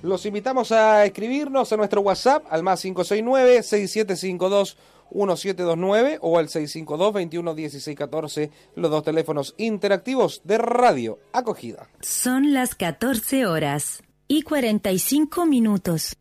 Los invitamos a escribirnos a nuestro WhatsApp al más 569-6752-1729 o al 652-211614, los dos teléfonos interactivos de Radio Acogida. Son las 14 horas y 45 minutos.